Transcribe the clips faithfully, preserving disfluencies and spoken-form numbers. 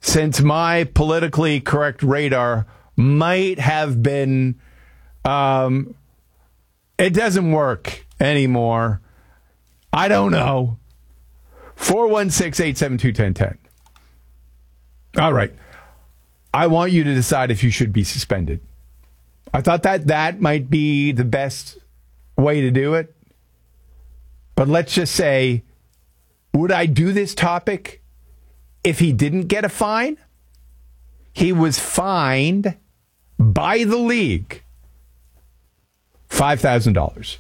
since my politically correct radar might have been, um, it doesn't work anymore. I don't know. four one six, eight seven two, one zero one zero. All right. I want you to decide if you should be suspended. I thought that that might be the best way to do it. But let's just say, would I do this topic if he didn't get a fine? He was fined by the league five thousand dollars.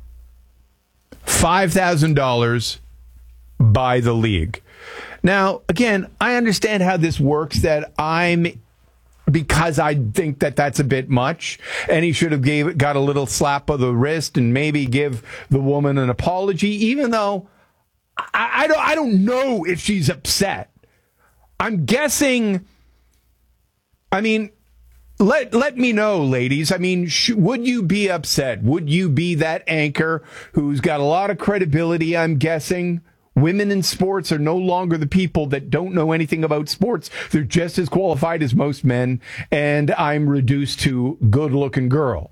five thousand dollars by the league. Now, again, I understand how this works, that I'm, because I think that that's a bit much, and he should have gave got a little slap of the wrist and maybe give the woman an apology, even though I, I don't I don't know if she's upset. I'm guessing, I mean, let let me know, ladies. I mean, sh- would you be upset? Would you be that anchor who's got a lot of credibility, I'm guessing? Women in sports are no longer the people that don't know anything about sports. They're just as qualified as most men, and I'm reduced to good-looking girl.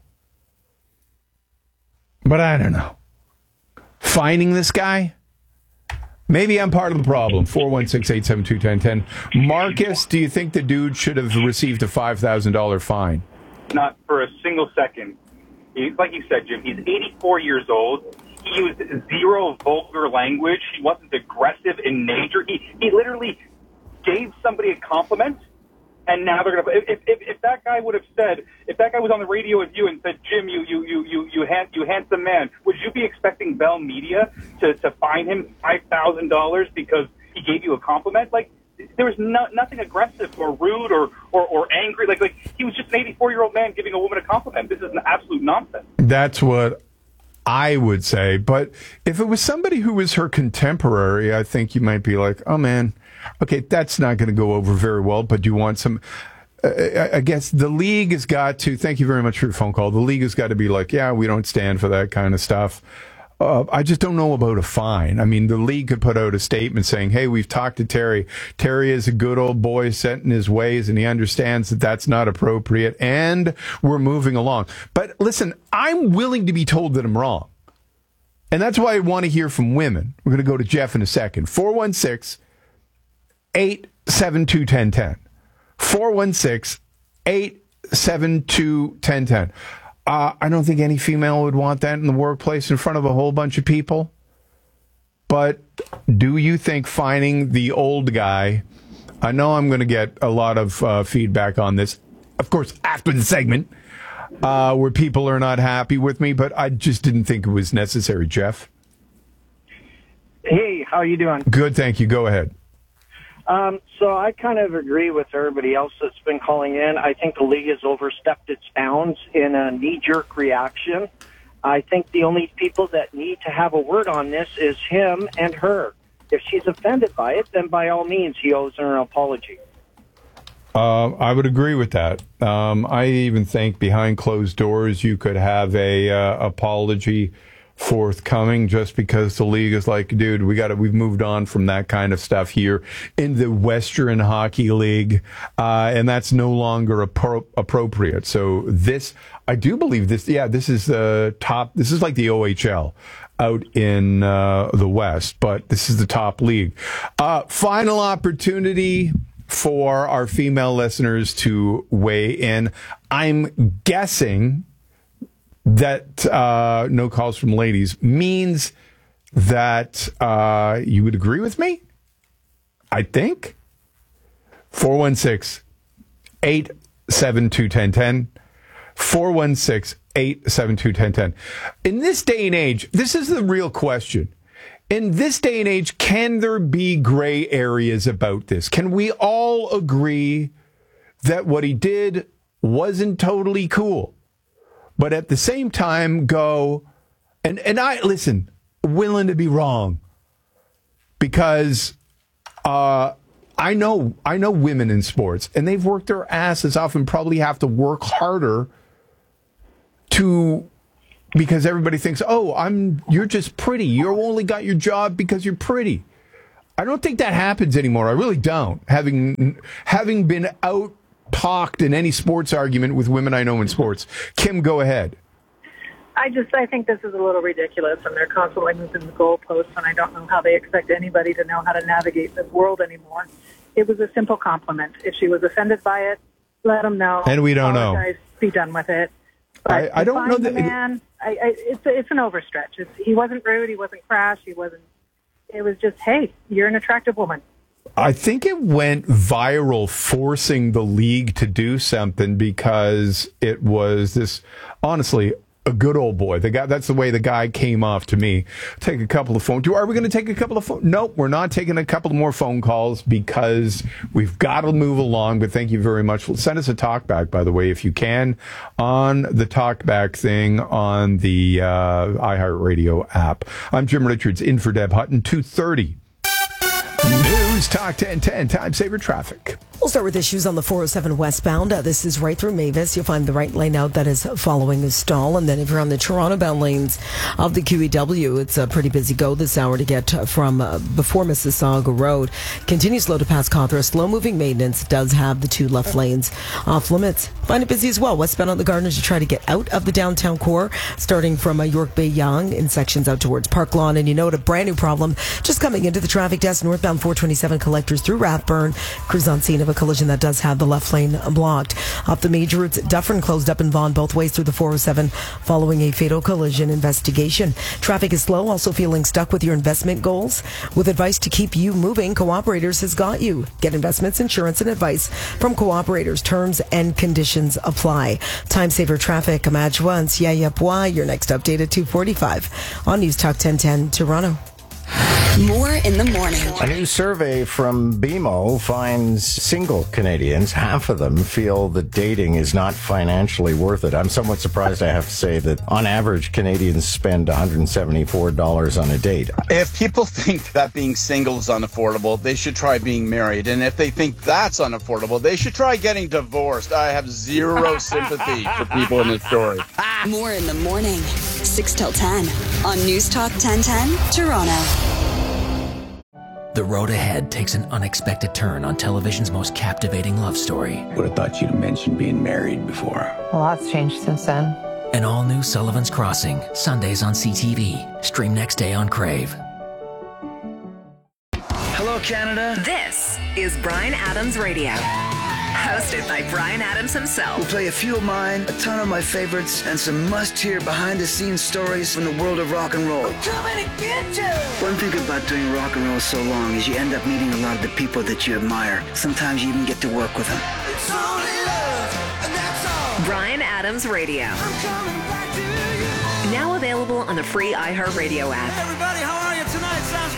But I don't know. Finding this guy? Maybe I'm part of the problem. four one six, eight seven two, one zero one zero. Marcus, do you think the dude should have received a five thousand dollars fine? Not for a single second. He, like you said, Jim, he's eighty-four years old. He used zero vulgar language. He wasn't aggressive in nature. He he literally gave somebody a compliment, and now they're gonna. If if, if that guy would have said, if that guy was on the radio with you and said, Jim, you you you you you, hand, you handsome man, would you be expecting Bell Media to to fine him five thousand dollars because he gave you a compliment? Like, there was no, nothing aggressive or rude or, or, or angry. Like like he was just an eighty-four year old man giving a woman a compliment. This is an absolute nonsense. That's what I would say. But if it was somebody who was her contemporary, I think you might be like, oh, man, okay, that's not going to go over very well. But do you want some... Uh, I guess the league has got to... Thank you very much for your phone call. The league has got to be like, yeah, we don't stand for that kind of stuff. Uh, I just don't know about a fine. I mean, the league could put out a statement saying, hey, we've talked to Terry. Terry is a good old boy set in his ways, and he understands that that's not appropriate, and we're moving along. But listen, I'm willing to be told that I'm wrong. And that's why I want to hear from women. We're going to go to Jeff in a second. four one six, eight seven two, one zero one zero. four one six, eight seven two, one zero one zero. Uh, I don't think any female would want that in the workplace in front of a whole bunch of people. But do you think finding the old guy... I know I'm going to get a lot of uh, feedback on this, of course, after the segment, uh, where people are not happy with me, but I just didn't think it was necessary. Jeff? Hey, how you doing? Good, thank you. Go ahead. Um, so I kind of agree with everybody else that's been calling in. I think the league has overstepped its bounds in a knee-jerk reaction. I think the only people that need to have a word on this is him and her. If she's offended by it, then by all means, he owes her an apology. Uh, I would agree with that. Um, I even think behind closed doors, you could have a uh, apology forthcoming, just because the league is like, dude, we got to, we've moved on from that kind of stuff here in the Western Hockey League, uh, and that's no longer appro- appropriate. So this, I do believe this, yeah, this is the top, this is like the O H L out in uh, the West, but this is the top league. Uh, final opportunity for our female listeners to weigh in. I'm guessing that uh, no calls from ladies means that uh, you would agree with me, I think. four one six, eight seven two, one zero one zero. four one six, eight seven two, one zero one zero. In this day and age, this is the real question. In this day and age, can there be gray areas about this? Can we all agree that what he did wasn't totally cool? But at the same time go, and, and I, listen, willing to be wrong. Because uh, I know I know women in sports, and they've worked their asses off and probably have to work harder to, because everybody thinks, oh, I'm you're just pretty. You only got your job because you're pretty. I don't think that happens anymore. I really don't. Having having been out talked in any sports argument with women I know in sports. Kim, go ahead. I just, I think this is a little ridiculous, and they're constantly moving the goalposts, and I don't know how they expect anybody to know how to navigate this world anymore. It was a simple compliment. If she was offended by it, let them know. And we don't know. Be done with it. But I, I don't know that. The man, I, I, it's, it's an overstretch. It's, he wasn't rude. He wasn't crass. He wasn't, it was just, hey, you're an attractive woman. I think it went viral, forcing the league to do something because it was this, honestly, a good old boy. The guy, that's the way the guy came off to me. Take a couple of phone. Do are we going to take a couple of phone? Nope, we're not taking a couple more phone calls because we've got to move along. But thank you very much. Send us a talkback, by the way, if you can, on the talkback thing on the uh, iHeartRadio app. I'm Jim Richards, in for Deb Hutton, two thirty. News Talk ten ten, Time Saver Traffic. We'll start with issues on the four oh seven westbound. Uh, this is right through Mavis. You'll find the right lane out that is following a stall. And then if you're on the Toronto-bound lanes of the Q E W, it's a pretty busy go this hour to get from uh, before Mississauga Road. Continues slow to pass Cawthra. Slow-moving maintenance does have the two left lanes off limits. Find it busy as well. Westbound on the Gardners to try to get out of the downtown core, starting from uh, York Bay Yonge in sections out towards Park Lawn. And you note a brand new problem just coming into the traffic desk, northbound four twenty-seven collectors through Rathburn. Crews on scene of a collision that does have the left lane blocked. Off the major routes, Dufferin closed up in Vaughan both ways through the four oh seven following a fatal collision investigation. Traffic is slow, also feeling stuck with your investment goals. With advice to keep you moving, Cooperators has got you. Get investments, insurance, and advice from Cooperators. Terms and conditions apply. Time Saver Traffic, Amadjwa and Siayapwa. Your next update at two forty-five on News Talk ten ten Toronto. More in the morning. A new survey from B M O finds single Canadians, half of them, feel that dating is not financially worth it. I'm somewhat surprised, I have to say, that on average Canadians spend one hundred seventy-four dollars on a date. If people think that being single is unaffordable, they should try being married. And if they think that's unaffordable, they should try getting divorced. I have zero sympathy for people in this story. More in the morning, six till ten on News Talk ten ten Toronto. The road ahead takes an unexpected turn on television's most captivating love story. Would have thought you'd mentioned being married before. A lot's changed since then. An all-new Sullivan's Crossing, Sundays on C T V. Stream next day on Crave. Hello, Canada. This is Bryan Adams Radio. Hosted by Bryan Adams himself. We'll play a few of mine, a ton of my favorites, and some must-hear behind-the-scenes stories from the world of rock and roll. I'm coming to get you! One thing about doing rock and roll so long is you end up meeting a lot of the people that you admire. Sometimes you even get to work with them. It's only love, and that's all. Bryan Adams Radio. I'm coming back to you. Now available on the free iHeartRadio app. Hey everybody, how are you tonight? Sounds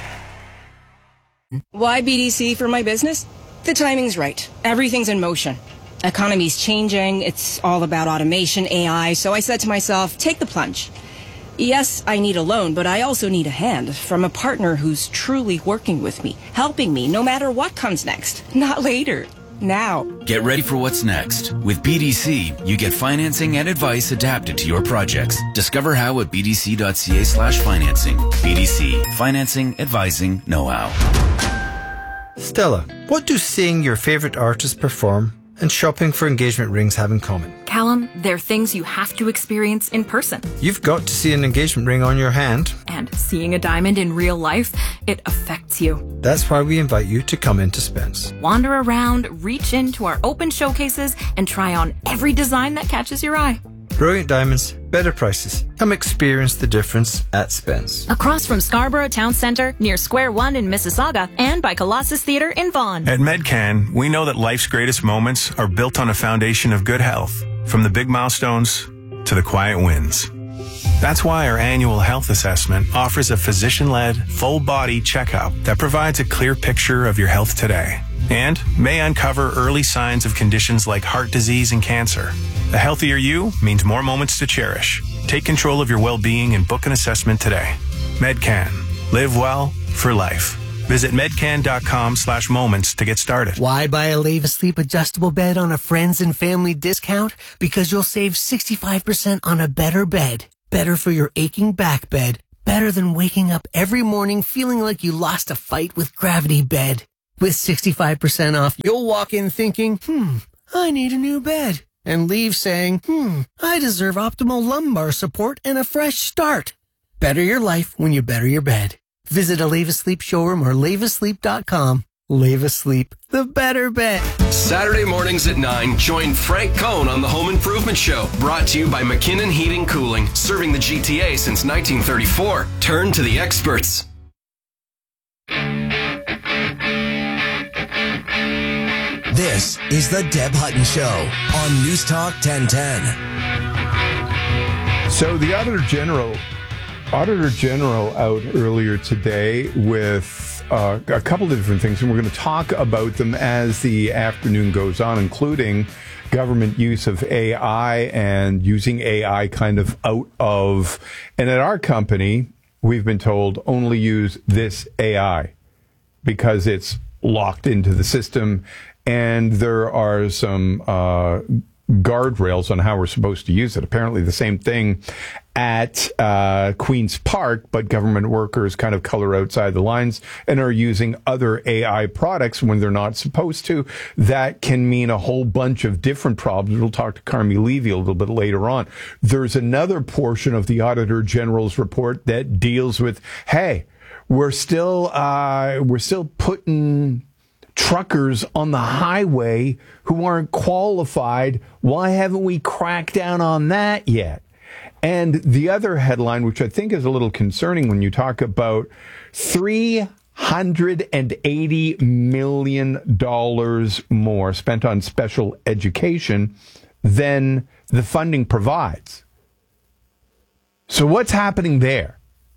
great. Why B D C for my business? The timing's right. Everything's in motion. Economy's changing. It's all about automation, A I. So I said to myself, take the plunge. Yes, I need a loan, but I also need a hand from a partner who's truly working with me, helping me no matter what comes next. Not later. Now. Get ready for what's next. With B D C, you get financing and advice adapted to your projects. Discover how at bdc.ca slash financing. B D C. Financing, advising, know-how. Stella, what do seeing your favorite artist perform and shopping for engagement rings have in common? Callum, they're things you have to experience in person. You've got to see an engagement ring on your hand. And seeing a diamond in real life, it affects you. That's why we invite you to come into Spence. Wander around, reach into our open showcases, and try on every design that catches your eye. Brilliant diamonds, better prices. Come experience the difference at Spence. Across from Scarborough Town Centre, near Square One in Mississauga, and by Colossus Theatre in Vaughan. At Medcan, we know that life's greatest moments are built on a foundation of good health, from the big milestones to the quiet wins. That's why our annual health assessment offers a physician-led, full-body checkup that provides a clear picture of your health today and may uncover early signs of conditions like heart disease and cancer. A healthier you means more moments to cherish. Take control of your well-being and book an assessment today. Medcan. Live well for life. Visit medcan.com slash moments to get started. Why buy a Leva Sleep adjustable bed on a friends and family discount? Because you'll save sixty-five percent on a better bed. Better for your aching back bed. better than waking up every morning feeling like you lost a fight with Gravity Bed. With sixty-five percent off, you'll walk in thinking, hmm, I need a new bed. And leave saying, hmm, I deserve optimal lumbar support and a fresh start. Better your life when you better your bed. Visit a Leva Sleep showroom or leva sleep dot com. Leva Sleep, the better bed. Saturday mornings at nine, join Frank Cohn on the Home Improvement Show. Brought to you by McKinnon Heating Cooling. Serving the G T A since nineteen thirty-four. Turn to the experts. This is the Deb Hutton Show on News Talk ten ten. So the Auditor General, Auditor General out earlier today with uh, a couple of different things, and we're going to talk about them as the afternoon goes on, including government use of A I and using A I kind of out of, and at our company, we've been told only use this A I because it's locked into the system. And there are some uh, guardrails on how we're supposed to use it. Apparently the same thing at uh, Queen's Park, but government workers kind of color outside the lines and are using other A I products when they're not supposed to. That can mean a whole bunch of different problems. We'll talk to Carmi Levy a little bit later on. There's another portion of the Auditor General's report that deals with, hey, we're still uh, we're still putting truckers on the highway who aren't qualified. Why haven't we cracked down on that yet? And the other headline, which I think is a little concerning when you talk about three hundred eighty million dollars more spent on special education than the funding provides. So what's happening there?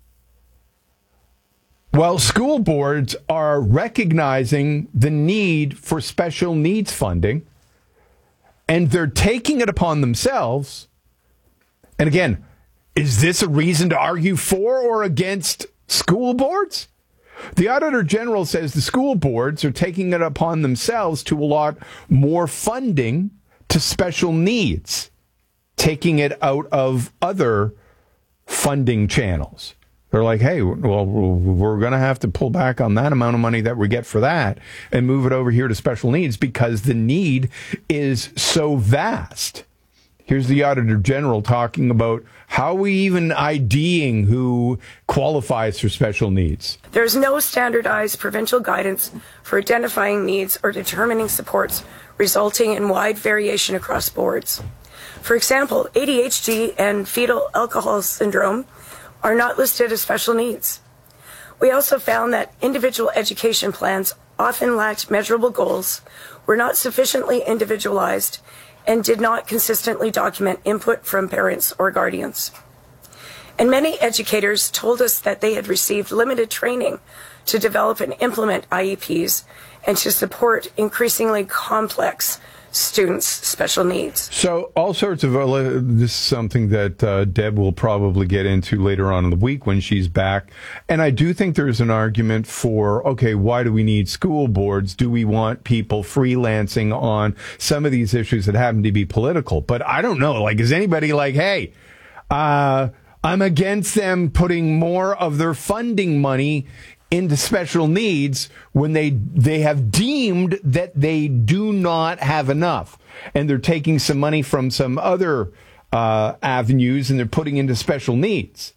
Well, school boards are recognizing the need for special needs funding, and they're taking it upon themselves. And again, is this a reason to argue for or against school boards? The Auditor General says the school boards are taking it upon themselves to allot more funding to special needs, taking it out of other funding channels. They're like, hey, well, we're going to have to pull back on that amount of money that we get for that and move it over here to special needs because the need is so vast. Here's the Auditor General talking about how we even IDing who qualifies for special needs. There's no standardized provincial guidance for identifying needs or determining supports, resulting in wide variation across boards. For example, A D H D and fetal alcohol syndrome are not listed as special needs. We also found that individual education plans often lacked measurable goals, were not sufficiently individualized, and did not consistently document input from parents or guardians. And many educators told us that they had received limited training to develop and implement I E Ps and to support increasingly complex students' special needs. So all sorts of, uh, this is something that uh, Deb will probably get into later on in the week when she's back. And I do think there's an argument for, okay, why do we need school boards? Do we want people freelancing on some of these issues that happen to be political? But I don't know. Like, is anybody like, hey, uh, I'm against them putting more of their funding money into special needs when they they have deemed that they do not have enough, and they're taking some money from some other uh, avenues and they're putting into special needs.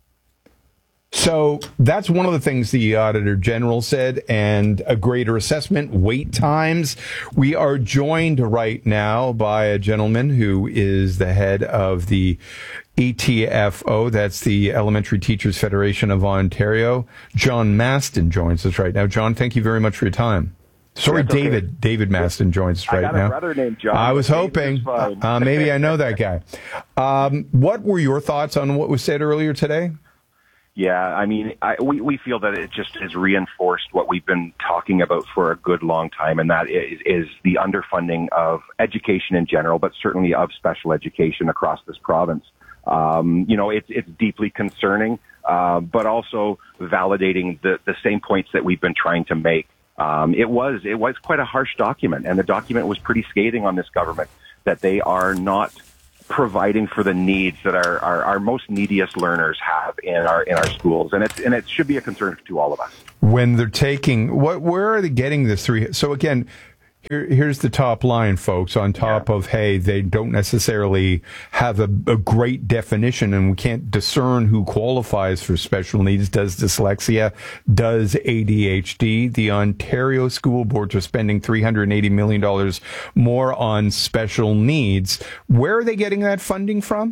So that's one of the things the Auditor General said, and a greater assessment, wait times. We are joined right now by a gentleman who is the head of the E T F O, that's the Elementary Teachers Federation of Ontario. John Maston joins us right now. John, thank you very much for your time. Sorry, That's David. Okay. David Maston joins us right now. I got a brother named John. I was hoping. Uh, maybe I know that guy. Um, what were your thoughts on what was said earlier today? Yeah, I mean, I, we, we feel that it just has reinforced what we've been talking about for a good long time, and that is, is the underfunding of education in general, but certainly of special education across this province. Um, you know, it's it's deeply concerning, uh, but also validating the, the same points that we've been trying to make. Um, it was it was quite a harsh document, and the document was pretty scathing on this government, that they are not providing for the needs that our, our, our most neediest learners have in our in our schools, and it's and it should be a concern to all of us. When they're taking what, where are they getting this three? So again, here here's the top line, folks. On top yeah. of hey, they don't necessarily have a, a great definition, and we can't discern who qualifies for special needs. Does dyslexia? Does A D H D? The Ontario school boards are spending three hundred eighty million dollars more on special needs. Where are they getting that funding from?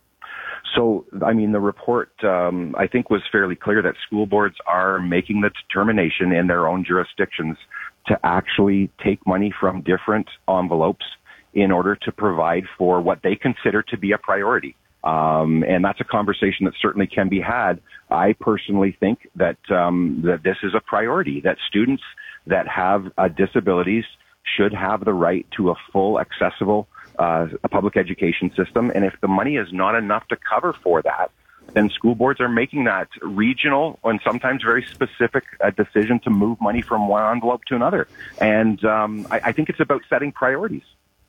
So, I mean, the report, um, I think, was fairly clear that school boards are making the determination in their own jurisdictions to actually take money from different envelopes in order to provide for what they consider to be a priority. Um, and that's a conversation that certainly can be had. I personally think that um, that this is a priority, that students that have uh, disabilities should have the right to a full, accessible uh, a public education system. And if the money is not enough to cover for that, then school boards are making that regional and sometimes very specific uh, decision to move money from one envelope to another. And um, I, I think it's about setting priorities.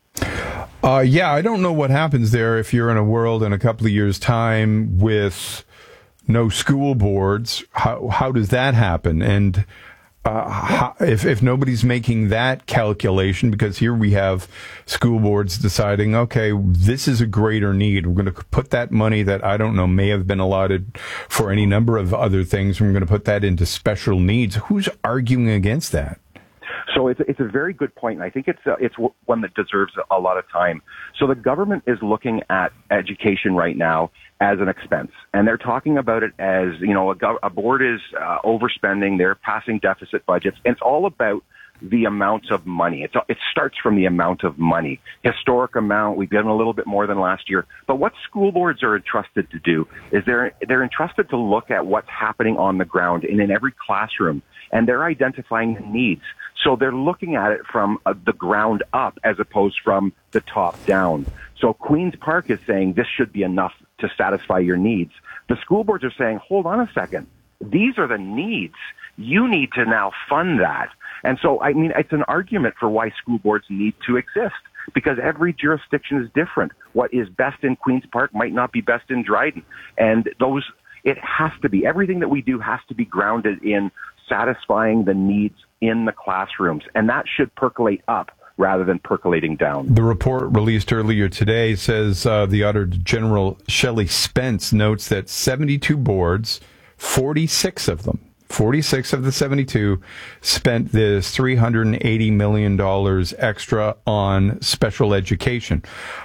Uh, yeah, I don't know what happens there if you're in a world in a couple of years' time with no school boards. How how does that happen? And Uh, how, if if nobody's making that calculation, because here we have school boards deciding, okay, this is a greater need. We're going to put that money that, I don't know, may have been allotted for any number of other things. We're going to put that into special needs. Who's arguing against that? So it's, it's a very good point, and I think it's uh, it's one that deserves a lot of time. So the government is looking at education right now as an expense, and they're talking about it as, you know, a, gov- a board is uh, overspending, they're passing deficit budgets, and it's all about the amount of money. It's, it starts from the amount of money. Historic amount, we've given a little bit more than last year. But what school boards are entrusted to do is they're, they're entrusted to look at what's happening on the ground and in every classroom, and they're identifying the needs. So they're looking at it from uh, the ground up as opposed from the top down. So Queen's Park is saying this should be enough to satisfy your needs. The school boards are saying, hold on a second. These are the needs. You need to now fund that. And so, I mean, it's an argument for why school boards need to exist, because every jurisdiction is different. What is best in Queen's Park might not be best in Dryden. And those, it has to be, everything that we do has to be grounded in satisfying the needs in the classrooms. And that should percolate up rather than percolating down. The report released earlier today says uh, the Auditor General Shelley Spence notes that seventy-two boards, forty-six of them, forty-six of the seventy-two spent this three hundred eighty million dollars extra on special education.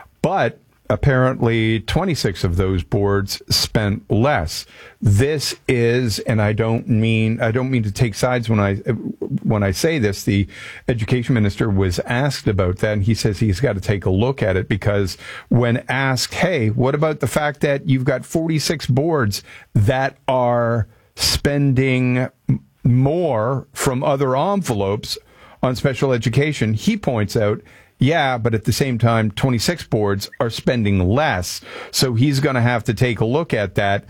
But apparently twenty-six of those boards spent less. This is, and I don't mean, I don't mean to take sides when I, when I say this, the education minister was asked about that, and he says he's got to take a look at it, because when asked, hey, what about the fact that you've got forty-six boards that are spending more from other envelopes on special education, he points out, yeah, but at the same time, twenty-six boards are spending less. So he's going to have to take a look at that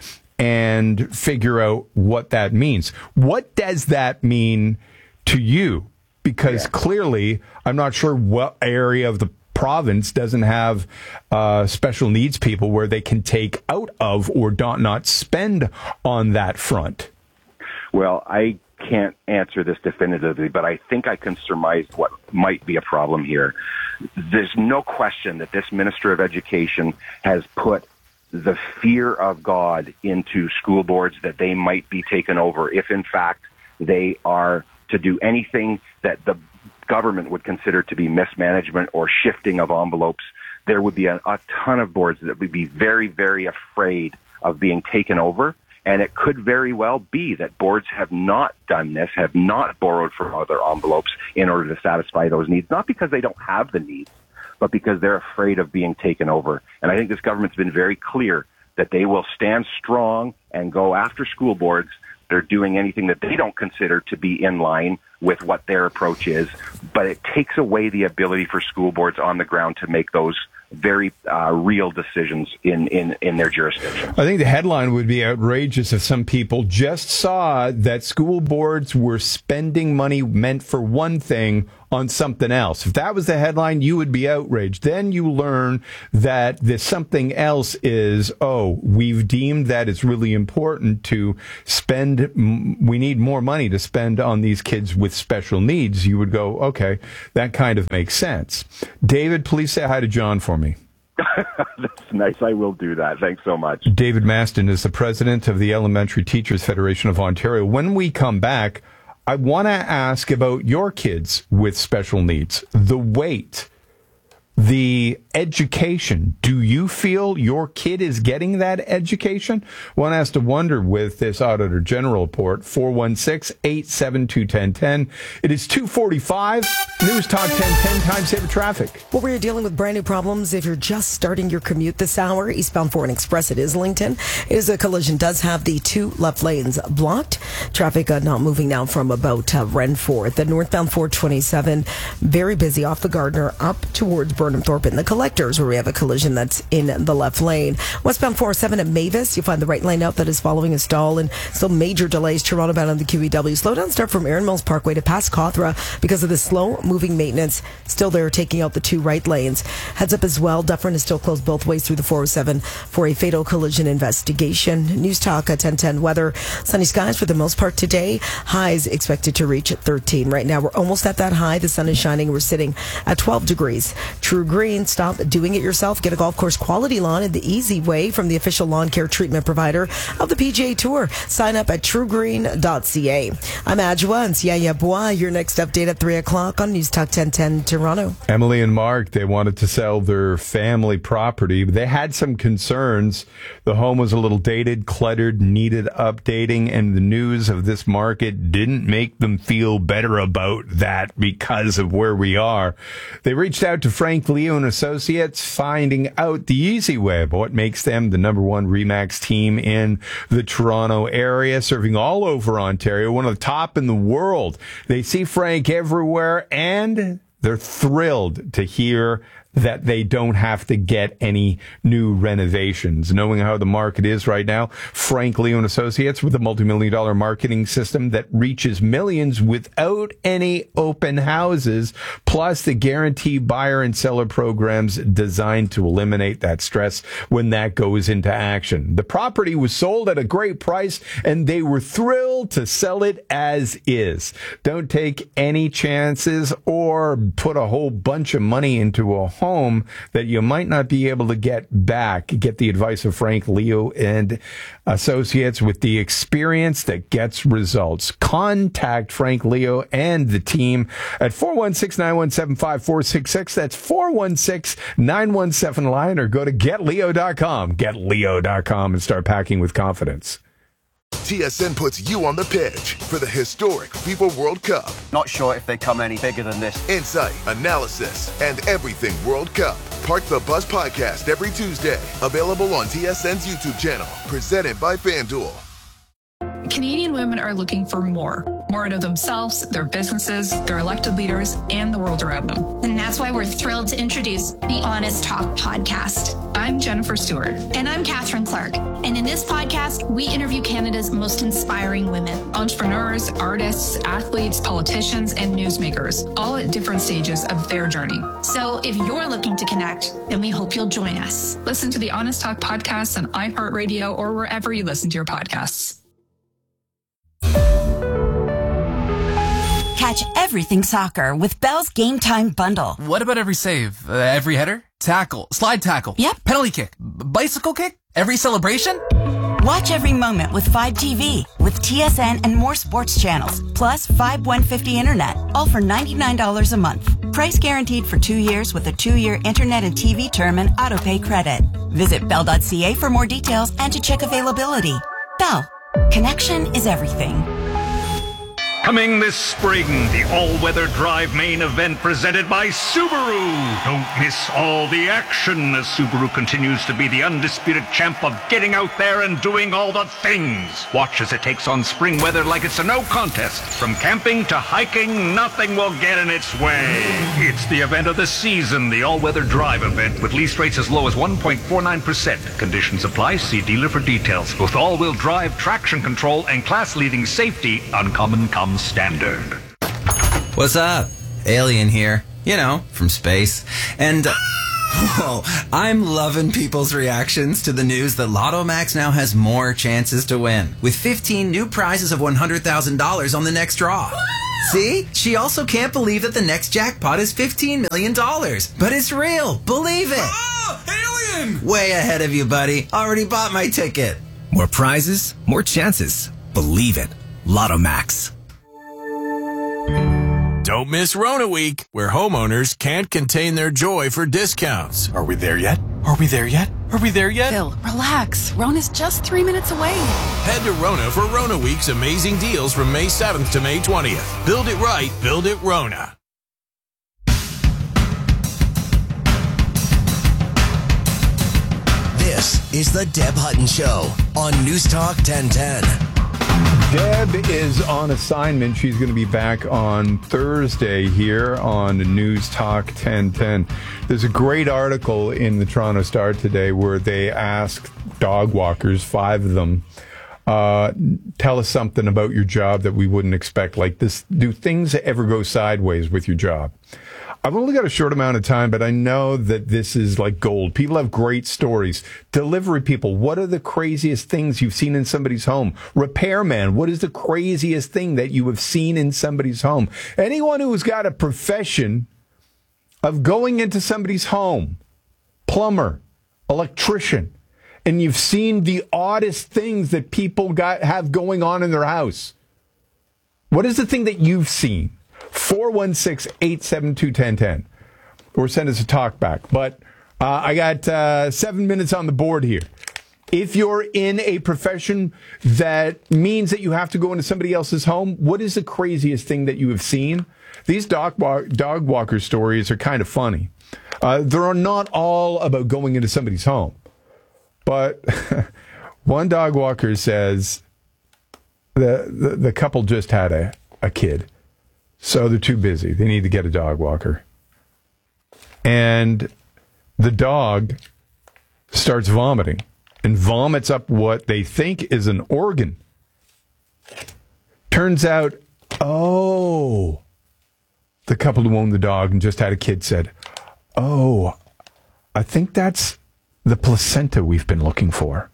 and figure out what that means. What does that mean to you? Because yeah. clearly, I'm not sure what area of the province doesn't have uh, special needs people where they can take out of or not, not spend on that front. Well, I can't answer this definitively, but I think I can surmise what might be a problem here. There's no question that this Minister of Education has put the fear of God into school boards, that they might be taken over if, in fact, they are to do anything that the government would consider to be mismanagement or shifting of envelopes. There would be a, a ton of boards that would be very, very afraid of being taken over. And it could very well be that boards have not done this, have not borrowed from other envelopes in order to satisfy those needs, not because they don't have the needs, but because they're afraid of being taken over. And I think this government's been very clear that they will stand strong and go after school boards. They're doing anything that they don't consider to be in line with what their approach is. But it takes away the ability for school boards on the ground to make those very uh, real decisions in, in, in their jurisdiction. I think the headline would be outrageous if some people just saw that school boards were spending money meant for one thing on something else. If that was the headline, you would be outraged. Then you learn that the something else is, oh, we've deemed that it's really important to spend, we need more money to spend on these kids with special needs. You would go, okay, that kind of makes sense. David, please say hi to John for me. That's nice. I will do that. Thanks so much. David Maston is the president of the Elementary Teachers Federation of Ontario. When we come back, I want to ask about your kids with special needs, the weight, the education. Do you feel your kid is getting that education? One has to wonder with this Auditor General report, four one six, eight seven two, one zero one zero. It is two forty-five. News Talk ten ten, time saver traffic. Well, we're dealing with brand new problems. If you're just starting your commute this hour, eastbound four and Express at Islington, is a collision does have the two left lanes blocked. Traffic uh, not moving now from about uh, Renford. The northbound four twenty-seven, very busy off the Gardner up towards Burnham Thorpe in the Collectors, where we have a collision that's in the left lane. Westbound four oh seven at Mavis, you find the right lane out that is following a stall, and still major delays. Toronto bound on the Q E W. Slow down start from Erin Mills Parkway to past Cawthra because of the slow moving maintenance. Still there, taking out the two right lanes. Heads up as well, Dufferin is still closed both ways through the four oh seven for a fatal collision investigation. News Talk at ten ten weather. Sunny skies for the most part today. Highs expected to reach at thirteen. Right now we're almost at that high. The sun is shining. We're sitting at twelve degrees. True Green, stop doing it yourself. Get a golf course quality lawn in the easy way from the official lawn care treatment provider of the P G A Tour. Sign up at true green dot c a. I'm Adjoa and Siaya Bois. Your next update at three o'clock on News Talk ten ten Toronto. Emily and Mark, they wanted to sell their family property. They had some concerns. The home was a little dated, cluttered, needed updating, and the news of this market didn't make them feel better about that because of where we are. They reached out to Frank Leo and Associates, finding out the easy way of what makes them the number one RE/MAX team in the Toronto area, serving all over Ontario, one of the top in the world. They see Frank everywhere, and they're thrilled to hear that they don't have to get any new renovations. Knowing how the market is right now, Frank Leo and Associates with a multi-million dollar marketing system that reaches millions without any open houses, plus the guarantee buyer and seller programs designed to eliminate that stress when that goes into action. The property was sold at a great price, and they were thrilled to sell it as is. Don't take any chances or put a whole bunch of money into a home that you might not be able to get back. Get the advice of Frank Leo and Associates with the experience that gets results. Contact Frank Leo and the team at four one six, nine one seven, five four six six. That's four one six, nine one seven, line, or go to get leo dot com. get leo dot com and start packing with confidence. T S N puts you on the pitch for the historic FIFA World Cup. Not sure if they come any bigger than this. Insight, analysis, and everything World Cup. Park the Bus podcast every Tuesday. Available on T S N's YouTube channel. Presented by FanDuel. Canadian women are looking for more. More out of themselves, their businesses, their elected leaders, and the world around them. And that's why we're thrilled to introduce the Honest Talk podcast. I'm Jennifer Stewart. And I'm Catherine Clark. And in this podcast, we interview Canada's most inspiring women. Entrepreneurs, artists, athletes, politicians, and newsmakers, all at different stages of their journey. So if you're looking to connect, then we hope you'll join us. Listen to the Honest Talk podcast on iHeartRadio or wherever you listen to your podcasts. Catch everything soccer with Bell's Game Time Bundle. What about every save? Uh, every header? Tackle? Slide tackle? Yep. Penalty kick? B- bicycle kick? Every celebration? Watch every moment with Fibe T V with T S N and more sports channels, plus Fibe one fifty internet, all for ninety-nine dollars a month. Price guaranteed for two years with a two-year internet and T V term and autopay credit. Visit bell dot c a for more details and to check availability. Bell. Connection is everything. Coming this spring, the all-weather drive main event presented by Subaru. Don't miss all the action as Subaru continues to be the undisputed champ of getting out there and doing all the things. Watch as it takes on spring weather like it's a no contest. From camping to hiking, nothing will get in its way. It's the event of the season, the all-weather drive event, with lease rates as low as one point four nine percent. Conditions apply. See dealer for details. With all-wheel drive, traction control, and class-leading safety, uncommon comes standard. What's up? Alien here, you know, from space. And uh, whoa, I'm loving people's reactions to the news that Lotto Max now has more chances to win, with fifteen new prizes of one hundred thousand dollars on the next draw. See? She also can't believe that the next jackpot is fifteen million dollars. But it's real. Believe it. Oh, alien! Way ahead of you, buddy. Already bought my ticket. More prizes, more chances. Believe it. Lotto Max. Don't miss Rona Week, where homeowners can't contain their joy for discounts. Are we there yet? Are we there yet? Are we there yet? Phil, relax. Rona's just three minutes away. Head to Rona for Rona Week's amazing deals from May seventh to May twentieth. Build it right, build it Rona. This is the Deb Hutton Show on News Talk ten ten. Deb is on assignment. She's going to be back on Thursday here on News Talk ten ten. There's a great article in the Toronto Star today where they asked dog walkers, five of them, uh, tell us something about your job that we wouldn't expect. Like this, do things ever go sideways with your job? I've only got a short amount of time, but I know that this is like gold. People have great stories. Delivery people, what are the craziest things you've seen in somebody's home? Repairman, what is the craziest thing that you have seen in somebody's home? Anyone who's got a profession of going into somebody's home, plumber, electrician, and you've seen the oddest things that people got have going on in their house. What is the thing that you've seen? four one six, eight seven two, one zero one zero. Or send us a talk back. But uh, I got uh, seven minutes on the board here. If you're in a profession that means that you have to go into somebody else's home, what is the craziest thing that you have seen? These dog, walk, dog walker stories are kind of funny. Uh, they're not all about going into somebody's home. But one dog walker says the, the, the couple just had a, a kid. So they're too busy. They need to get a dog walker. And the dog starts vomiting and vomits up what they think is an organ. Turns out, oh, the couple who owned the dog and just had a kid said, oh, I think that's the placenta we've been looking for.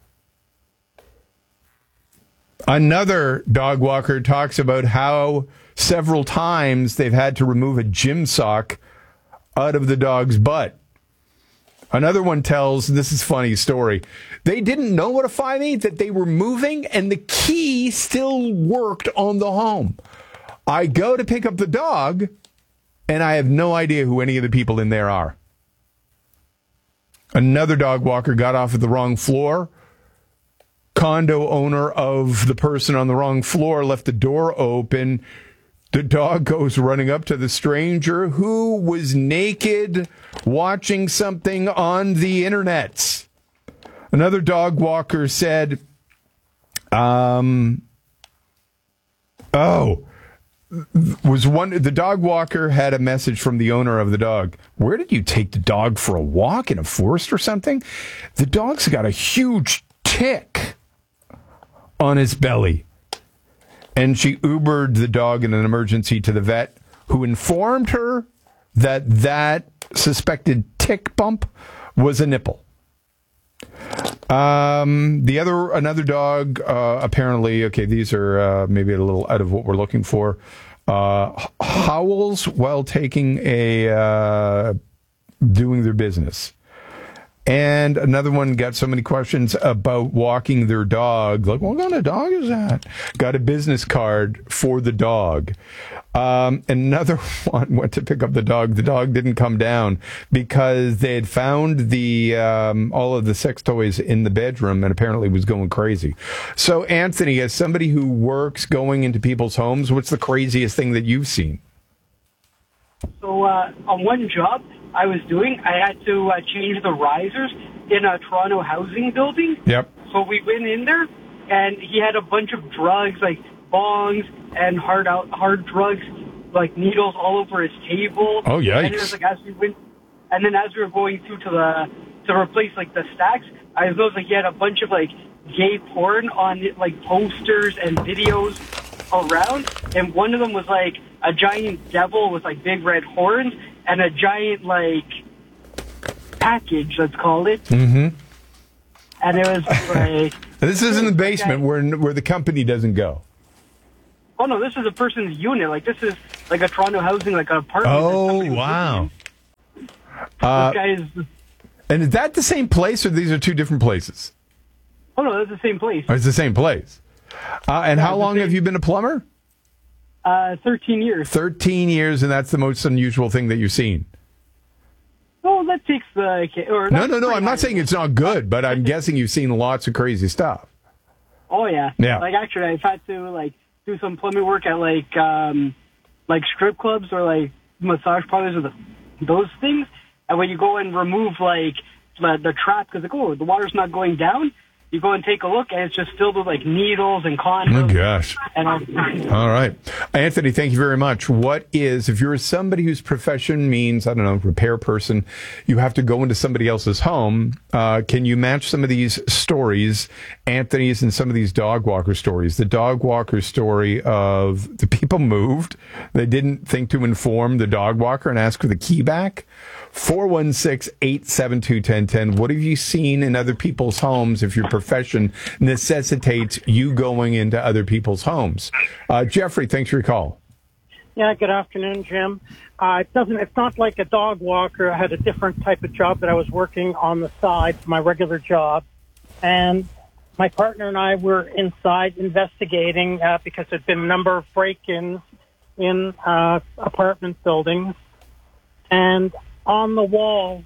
Another dog walker talks about how several times they've had to remove a gym sock out of the dog's butt. Another one tells, this is a funny story, they didn't know what a five eight, that they were moving, and the key still worked on the home. I go to pick up the dog, and I have no idea who any of the people in there are. Another dog walker got off at the wrong floor. Condo owner of the person on the wrong floor left the door open. The dog goes running up to the stranger who was naked watching something on the internet. Another dog walker said, um, oh, was one, the dog walker had a message from the owner of the dog. Where did you take the dog for a walk in a forest or something? The dog's got a huge tick on his belly. And she Ubered the dog in an emergency to the vet, who informed her that that suspected tick bump was a nipple. Um, the other, another dog, uh, apparently, okay, these are uh, maybe a little out of what we're looking for, uh, howls while taking a, uh, doing their business. And another one got so many questions about walking their dog. Like, what kind of dog is that? Got a business card for the dog. Um, another one went to pick up the dog. The dog didn't come down because they had found the um, all of the sex toys in the bedroom and apparently was going crazy. So, Anthony, as somebody who works going into people's homes, what's the craziest thing that you've seen? So, uh, on one job I was doing, I had to uh, change the risers in a Toronto housing building. Yep. So we went in there, and he had a bunch of drugs, like bongs and hard out hard drugs, like needles all over his table. Oh, yikes. And it was like as we went, and then as we were going through to the to replace like the stacks, I noticed like he had a bunch of like gay porn on like posters and videos around, and one of them was like a giant devil with like big red horns and a giant like package, let's call it. Mm-hmm. And it was like... This is in the basement where where the company doesn't go. Oh, no, this is a person's unit. Like, this is like a Toronto housing, like an apartment. Oh, wow. Uh, This guy is... and is that the same place, or these are two different places? Oh, no, that's the same place. Or it's the same place. Uh, and Yeah, how it's the long same- have you been a plumber? Uh, thirteen years. thirteen years, and that's the most unusual thing that you've seen. Oh, that takes the... Or No, that's no, no, pretty I'm not high. saying it's not good, but I'm guessing you've seen lots of crazy stuff. Oh, yeah. Yeah. Like, actually, I've had to, like, do some plumbing work at, like, um, like strip clubs or, like, massage parlors or the, those things. And when you go and remove, like, the, the trap, because, like, oh, the water's not going down, you go and take a look, and it's just filled with, like, needles and condoms. Oh, gosh. And all kinds. All right. Anthony, thank you very much. What is, if you're somebody whose profession means, I don't know, repair person, you have to go into somebody else's home, uh, can you match some of these stories, Anthony's and some of these dog walker stories? The dog walker story of the people moved, they didn't think to inform the dog walker and ask for the key back. four one six, eight seven two, one zero one zero. What have you seen in other people's homes if your profession necessitates you going into other people's homes? Uh, Jeffrey, thanks for your call. Yeah, good afternoon, Jim. Uh, it doesn't. It's not like a dog walker. I had a different type of job that I was working on the side for my regular job, and my partner and I were inside investigating uh, because there'd been a number of break-ins in uh, apartment buildings, and on the wall,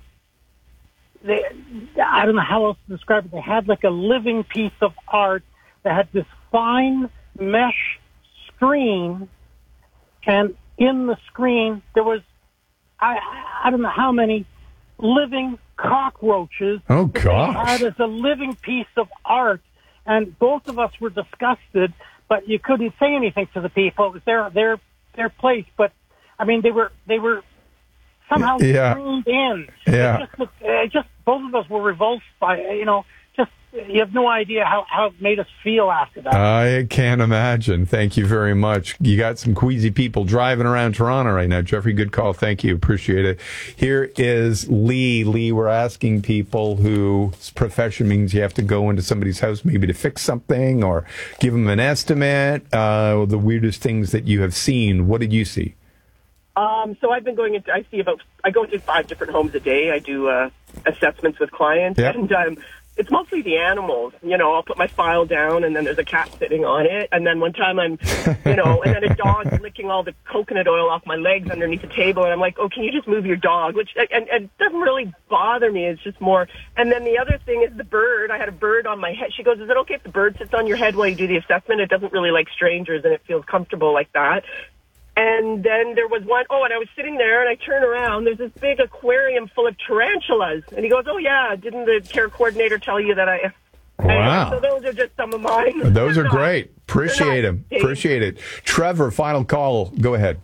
they, I don't know how else to describe it. They had like a living piece of art that had this fine mesh screen, and in the screen there was, I, I don't know how many living cockroaches. Oh, that gosh. They had as a living piece of art, and both of us were disgusted, but you couldn't say anything to the people. It was their their their place, but I mean they were they were. somehow Yeah. screened in. Yeah. It just, looked- it just both of us were revulsed by, you know, just, you have no idea how, how it made us feel after that. I can't imagine. Thank you very much. You got some queasy people driving around Toronto right now. Jeffrey, good call. Thank you. Appreciate it. Here is Lee. Lee, we're asking people whose profession means you have to go into somebody's house maybe to fix something or give them an estimate. Uh, the weirdest things that you have seen. What did you see? Um, so I've been going into, I see about, I go into five different homes a day. I do uh, assessments with clients, Yep. and um, it's mostly the animals. You know, I'll put my file down, and then there's a cat sitting on it, and then one time I'm, you know, and then a dog licking all the coconut oil off my legs underneath the table, and I'm like, oh, can you just move your dog? Which, and, and it doesn't really bother me. It's just more, and then the other thing is the bird. I had a bird on my head. She goes, is it okay if the bird sits on your head while you do the assessment? It doesn't really like strangers, and it feels comfortable like that. And then there was one, oh, and I was sitting there, and I turn around. There's this big aquarium full of tarantulas. And he goes, oh, yeah, didn't the care coordinator tell you that I... Wow. So those are just some of mine. Those are They're not- great. Appreciate they're them. not- Appreciate it. Trevor, final call. Go ahead.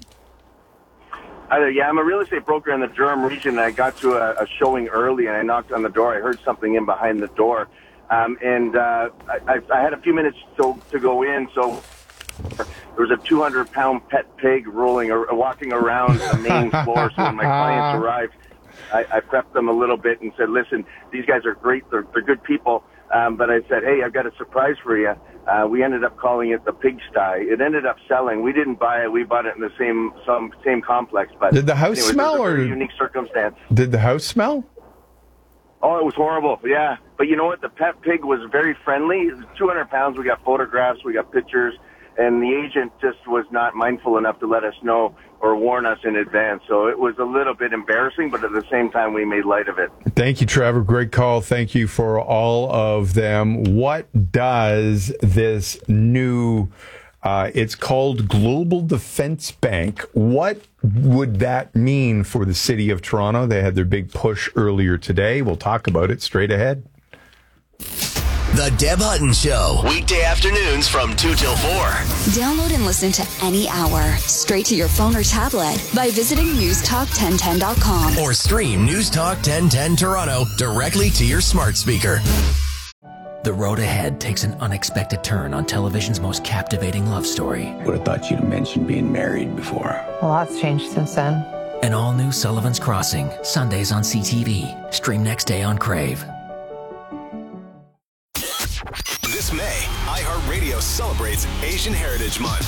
Hi there. Yeah, I'm a real estate broker in the Durham region. And I got to a, a showing early, and I knocked on the door. I heard something in behind the door. Um, and uh, I, I had a few minutes to, to go in, so... There was a two hundred pound pet pig rolling or walking around the main floor. So when my clients arrived, I, I prepped them a little bit and said, listen, these guys are great. They're, they're good people. Um, but I said, hey, I've got a surprise for you. Uh, we ended up calling it the pigsty. It ended up selling. We didn't buy it. We bought it in the same some same complex. But Did the house anyways, smell, it was a very or- unique circumstance? Did the house smell? Oh, it was horrible. Yeah. But you know what? The pet pig was very friendly. It was two hundred pounds. We got photographs. We got pictures. And the agent just was not mindful enough to let us know or warn us in advance. So it was a little bit embarrassing, but at the same time, we made light of it. Thank you, Trevor. Great call. Thank you for all of them. What does this new, uh, it's called Global Defense Bank. What would that mean for the city of Toronto? They had their big push earlier today. We'll talk about it straight ahead. The Deb Hutton Show. Weekday afternoons from two till four. Download and listen to any hour straight to your phone or tablet by visiting news talk ten ten dot com. Or stream News Talk ten ten Toronto directly to your smart speaker. The road ahead takes an unexpected turn on television's most captivating love story. Would have thought you'd have mentioned being married before. A lot's changed since then. An all-new Sullivan's Crossing, Sundays on C T V. Stream next day on Crave. This May, iHeartRadio celebrates Asian Heritage Month.